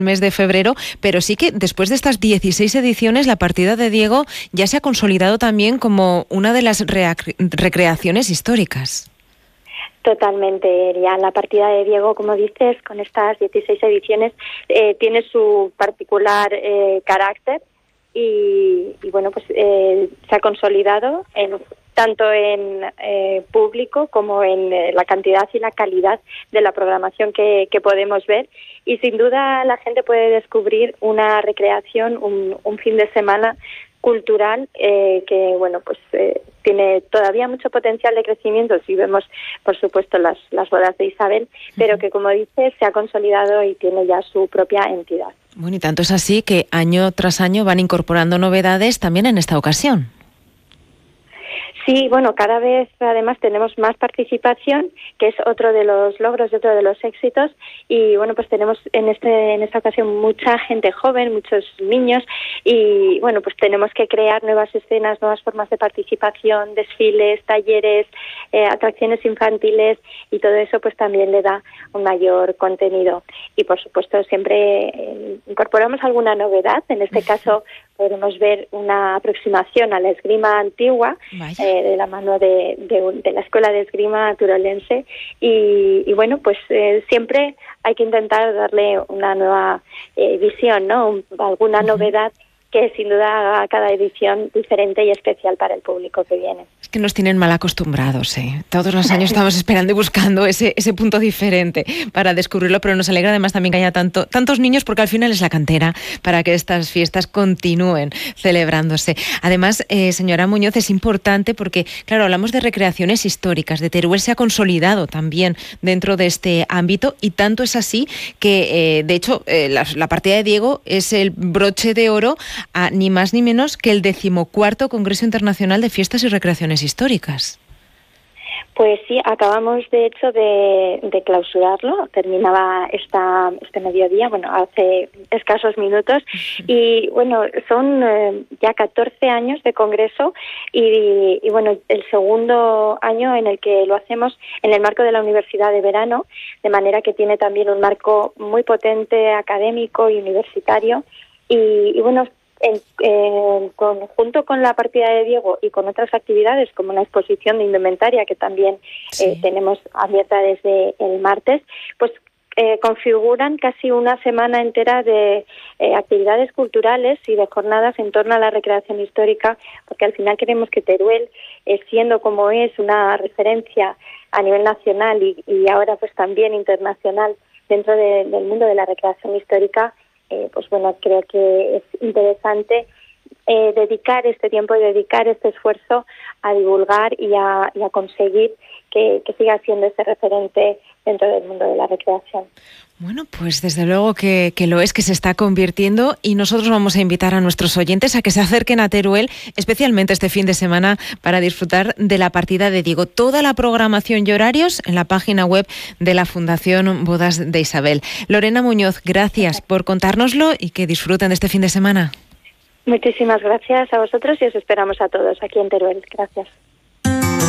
mes de febrero, pero sí que después de estas 16 ediciones la partida de Diego ya se ha consolidado también como una de las recreaciones históricas. Totalmente, ya la partida de Diego, como dices, con estas 16 ediciones tiene su particular carácter y bueno, pues se ha consolidado tanto en público como en la cantidad y la calidad de la programación que podemos ver, y sin duda la gente puede descubrir una recreación, un fin de semana cultural que bueno, pues tiene todavía mucho potencial de crecimiento si vemos por supuesto las bodas de Isabel, pero que, como dices, se ha consolidado y tiene ya su propia entidad. Bueno, y tanto es así que año tras año van incorporando novedades también en esta ocasión. Sí, bueno, cada vez además tenemos más participación, que es otro de los logros y otro de los éxitos, y bueno, pues tenemos en esta ocasión mucha gente joven, muchos niños, y bueno, pues tenemos que crear nuevas escenas, nuevas formas de participación, desfiles, talleres, atracciones infantiles, y todo eso pues también le da un mayor contenido. Y por supuesto siempre incorporamos alguna novedad. En este caso podemos ver una aproximación a la esgrima antigua de la mano de la Escuela de Esgrima Turolense, y bueno, pues siempre hay que intentar darle una nueva visión, ¿no? Alguna novedad que sin duda haga cada edición diferente y especial para el público que viene. Es que nos tienen mal acostumbrados, ¿eh? Todos los años estamos esperando y buscando ese punto diferente para descubrirlo, pero nos alegra además también que haya tantos niños, porque al final es la cantera para que estas fiestas continúen celebrándose. Además, señora Muñoz, es importante porque, claro, hablamos de recreaciones históricas, de Teruel se ha consolidado también dentro de este ámbito, y tanto es así que, de hecho, la partida de Diego es el broche de oro a ni más ni menos que el 14º Congreso Internacional de Fiestas y Recreaciones Históricas. Pues sí, acabamos de hecho de clausurarlo, terminaba este mediodía, bueno, hace escasos minutos, y bueno, son ya 14 años de congreso y bueno, el segundo año en el que lo hacemos en el marco de la Universidad de Verano, de manera que tiene también un marco muy potente académico y universitario, y bueno, en conjunto con la partida de Diego y con otras actividades como una exposición de indumentaria que también tenemos abierta desde el martes, pues configuran casi una semana entera de actividades culturales y de jornadas en torno a la recreación histórica, porque al final queremos que Teruel, siendo como es una referencia a nivel nacional y ahora pues también internacional dentro del mundo de la recreación histórica, pues bueno, creo que es interesante dedicar este tiempo y dedicar este esfuerzo a divulgar y a conseguir que siga siendo ese referente dentro del mundo de la recreación. Bueno, pues desde luego que lo es, que se está convirtiendo, y nosotros vamos a invitar a nuestros oyentes a que se acerquen a Teruel, especialmente este fin de semana, para disfrutar de la partida de Diego. Toda la programación y horarios en la página web de la Fundación Bodas de Isabel. Lorena Muñoz, gracias por contárnoslo y que disfruten de este fin de semana. Muchísimas gracias a vosotros y os esperamos a todos aquí en Teruel. Gracias.